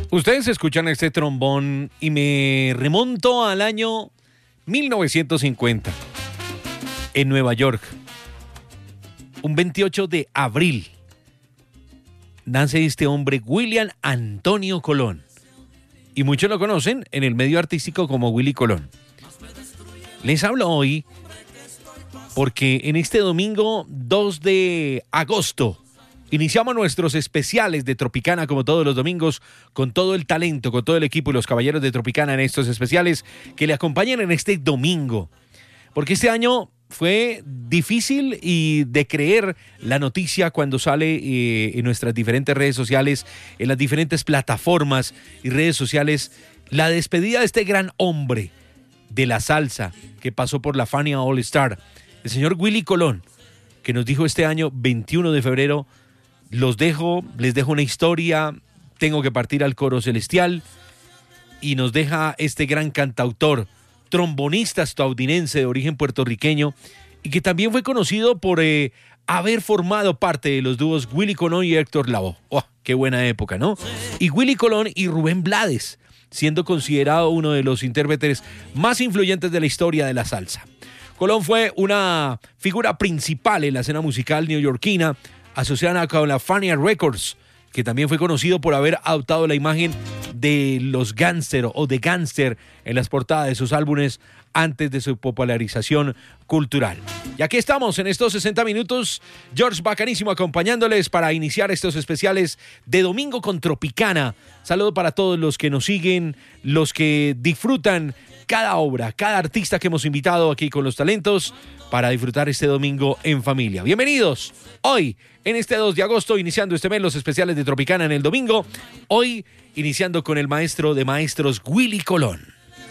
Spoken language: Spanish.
Ustedes escuchan este trombón y me remonto al año 1950 en Nueva York. Un 28 de abril nace este hombre, William Antonio Colón. Y muchos lo conocen en el medio artístico como Willy Colón. Les hablo hoy porque en este domingo 2 de agosto iniciamos nuestros especiales de Tropicana como todos los domingos, con todo el talento, con todo el equipo y los caballeros de Tropicana en estos especiales que le acompañan en este domingo. Porque este año fue difícil y de creer la noticia cuando sale en nuestras diferentes redes sociales, en las diferentes plataformas y redes sociales, la despedida de este gran hombre de la salsa que pasó por la Fania All Star, el señor Willy Colón, que nos dijo este año 21 de febrero, les dejo una historia, tengo que partir al coro celestial, y nos deja este gran cantautor, trombonista estadounidense de origen puertorriqueño, y que también fue conocido por haber formado parte de los dúos Willy Colón y Héctor Lavoe. ¡Oh, qué buena época!, ¿no? Y Willy Colón y Rubén Blades, siendo considerado uno de los intérpretes más influyentes de la historia de la salsa. Colón fue una figura principal en la escena musical neoyorquina, asociada con la Fania Records, que también fue conocido por haber adoptado la imagen de los gángster o de gángster en las portadas de sus álbumes antes de su popularización cultural. Y aquí estamos en estos 60 minutos, George Bacanísimo acompañándoles para iniciar estos especiales de Domingo con Tropicana. Saludo para todos los que nos siguen, los que disfrutan cada obra, cada artista que hemos invitado aquí con los talentos para disfrutar este domingo en familia. Bienvenidos hoy en este 2 de agosto, iniciando este mes los especiales de Tropicana en el domingo. Hoy iniciando con el maestro de maestros, Willy Colón.